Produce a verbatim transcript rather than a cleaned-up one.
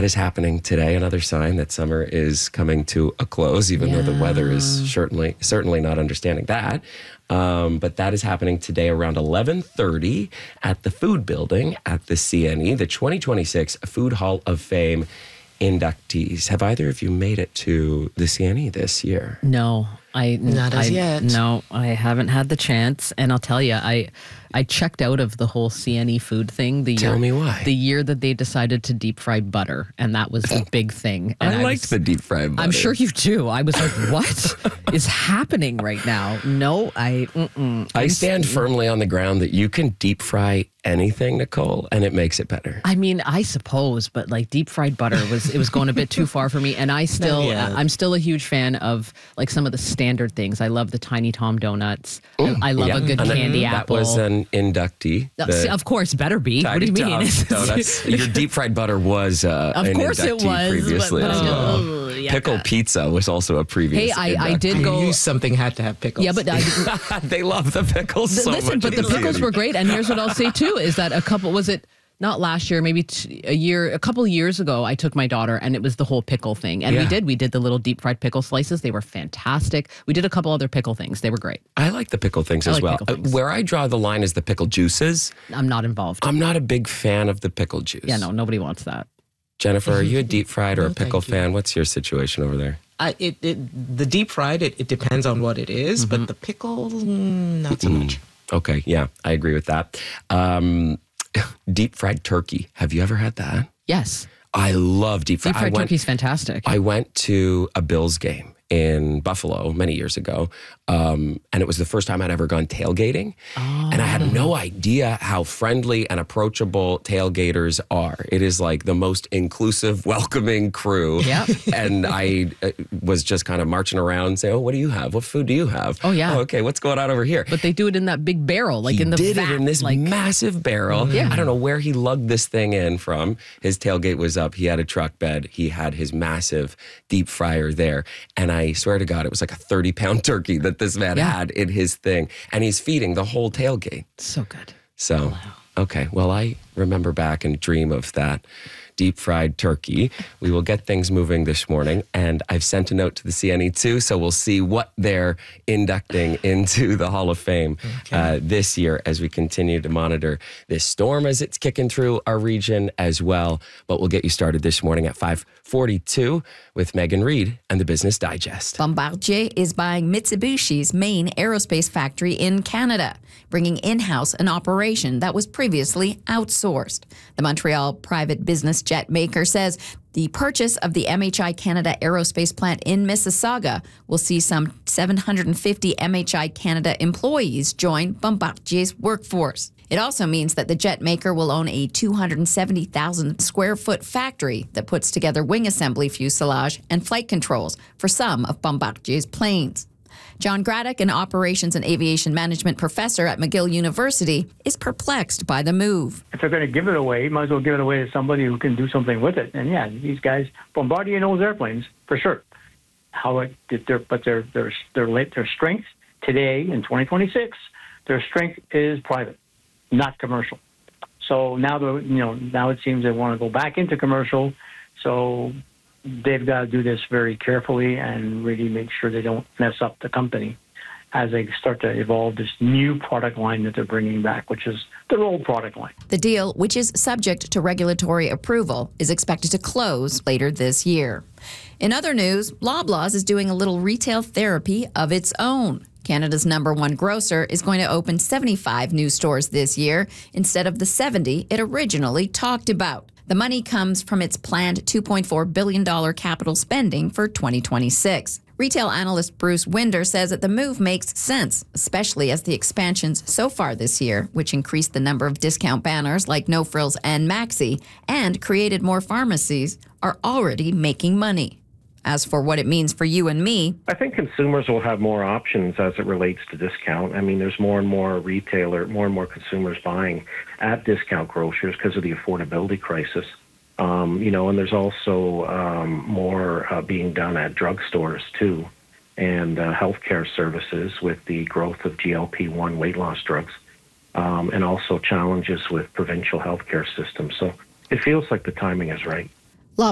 that is happening today. Another sign that summer is coming to a close, even Yeah. though the weather is certainly certainly not understanding that. Um, but that is happening today around eleven thirty at the Food Building at the C N E, the twenty twenty-six Food Hall of Fame inductees. Have either of you made it to the C N E this year? No, I Not as I- yet. No, I haven't had the chance, and I'll tell you, I I checked out of the whole C N E food thing. The Tell year, me why. The year that they decided to deep fry butter, and that was the big thing. And I liked was- the deep fried butter. I'm sure you do. I was like, what is happening right now? No, I. Mm-mm. I stand firmly on the ground that you can deep fry anything, Nicole, and it makes it better. I mean, I suppose, but like deep fried butter was it was going a bit too far for me, and I still Yeah. I'm still a huge fan of like some of the standard things. I love the Tiny Tom donuts. I, I love Yeah. a good And then candy that apple. was an inductee. Uh, the see, of course, better be. What do you Tiny mean? Tom donuts. Your deep fried butter was uh, Of an course it inductee was, but- previously but as I well. don't- ugh, yeah. Pickle pizza was also a previous. Hey, I- I did inductee. go- I knew something had to have pickles. Yeah, but I, They love the pickles so listen, much. but at the C N E. pickles were great. And here's what I'll say too: is that a couple was it. Not last year, maybe t- a year, a couple years ago, I took my daughter and it was the whole pickle thing. And we Yeah. did, we did the little deep fried pickle slices. They were fantastic. We did a couple other pickle things. They were great. I like the pickle things I as like well. pickle Uh, things. Where I draw the line is the pickle juices. I'm not involved. I'm not a big fan of the pickle juice. Yeah, no, nobody wants that. Jennifer, are you a deep fried or a No, thank pickle you. fan? What's your situation over there? I, it, it, the deep fried, it, it depends on what it is, but the pickle, mm, not so much. Okay, yeah, I agree with that. Um, deep fried turkey. Have you ever had that? Yes. I love deep fried. Deep fried I went, turkey's fantastic. I went to a Bills game in Buffalo many years ago, um, and it was the first time I'd ever gone tailgating. And I had no idea how friendly and approachable tailgaters are. It is like the most inclusive, welcoming crew. Yep. And I uh, was just kind of marching around saying, oh, what do you have? What food do you have? Oh, yeah. okay, what's going on over here? but they do it in that big barrel, like he in the did vat. it in this like, massive barrel. Yeah. I don't know where he lugged this thing in from. His tailgate was up. He had a truck bed. He had his massive deep fryer there. And I swear to God, it was like a thirty pound turkey that this man Yeah. had in his thing. And he's feeding the whole tailgate. so good. So, okay. Well, I remember back and dream of that deep fried turkey. We will get things moving this morning. And I've sent a note to the C N E too. So we'll see what they're inducting into the Hall of Fame uh, this year as we continue to monitor this storm as it's kicking through our region as well. But we'll get you started this morning at five forty-two with Megan Reed and the Business Digest. Bombardier is buying Mitsubishi's main aerospace factory in Canada, bringing in-house an operation that was previously outsourced. The Montreal private business jet maker says the purchase of the M H I Canada aerospace plant in Mississauga will see some seven hundred fifty M H I Canada employees join Bombardier's workforce. It also means that the jet maker will own a two hundred seventy thousand square foot factory that puts together wing assembly, fuselage, and flight controls for some of Bombardier's planes. John Graddock, an operations and aviation management professor at McGill University, is perplexed by the move. If they're going to give it away, might as well give it away to somebody who can do something with it. And yeah, these guys, Bombardier knows airplanes for sure. How it, their, but their their their late their strength today in twenty twenty-six, their strength is private, not commercial. So now the you know now it seems they want to go back into commercial. So they've got to do this very carefully and really make sure they don't mess up the company as they start to evolve this new product line that they're bringing back, which is their old product line. The deal, which is subject to regulatory approval, is expected to close later this year. In other news, Loblaws is doing a little retail therapy of its own. Canada's number one grocer is going to open seventy-five new stores this year instead of the seventy it originally talked about. The money comes from its planned two point four billion dollars capital spending for twenty twenty-six. Retail analyst Bruce Winder says that the move makes sense, especially as the expansions so far this year, which increased the number of discount banners like No Frills and Maxi and created more pharmacies, are already making money. As for what it means for you and me, I think consumers will have more options as it relates to discount. I mean, there's more and more retailer, more and more consumers buying at discount grocers because of the affordability crisis. Um, you know, and there's also um, more uh, being done at drugstores too, and uh, healthcare services with the growth of G L P one weight loss drugs, um, and also challenges with provincial healthcare systems. So it feels like the timing is right.